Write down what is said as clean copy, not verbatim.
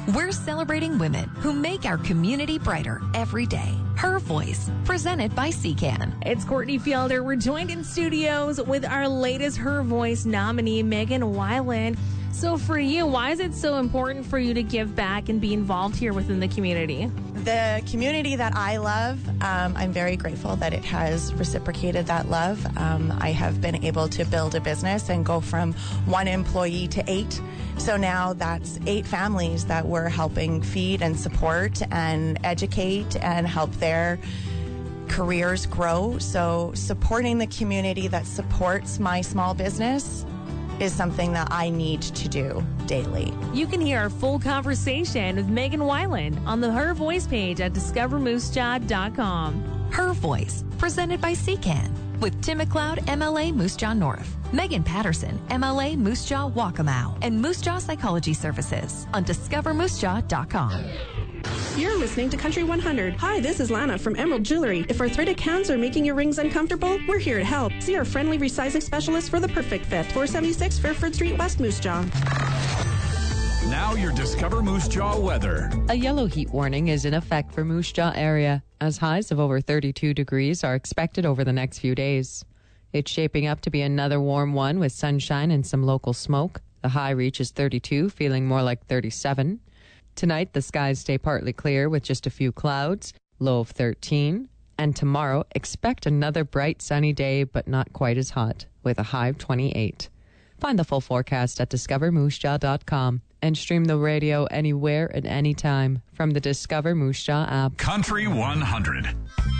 We're celebrating women who make our community brighter every day. Her Voice, presented by CCAN. It's Courtney Fielder. We're joined in studios with our latest Her Voice nominee, Megan Weiland. So for you, why is it so important for you to give back and be involved here within the community? The community that I love, I'm very grateful that it has reciprocated that love. I have been able to build a business and go from 1 employee to 8. So now that's 8 families that we're helping feed and support and educate and help their careers grow. So supporting the community that supports my small business is something that I need to do daily. You can hear our full conversation with Megan Weiland on the Her Voice page at discovermoosejaw.com. Her Voice, presented by CCAN, with Tim McLeod, MLA Moose Jaw North, Megan Patterson, MLA Moose Jaw Waccamaw, and Moose Jaw Psychology Services on discovermoosejaw.com. You're listening to Country 100. Hi, this is Lana from Emerald Jewelry. If arthritic hands are making your rings uncomfortable, we're here to help. See our friendly resizing specialist for the perfect fit. 476 Fairford Street, West Moose Jaw. Now your Discover Moose Jaw weather. A yellow heat warning is in effect for Moose Jaw area, as highs of over 32 degrees are expected over the next few days. It's shaping up to be another warm one with sunshine and some local smoke. The high reaches 32, feeling more like 37. Tonight, the skies stay partly clear with just a few clouds, low of 13. And tomorrow, expect another bright sunny day, but not quite as hot, with a high of 28. Find the full forecast at discovermoosejaw.com and stream the radio anywhere and anytime from the Discover Moose Jaw app. Country 100.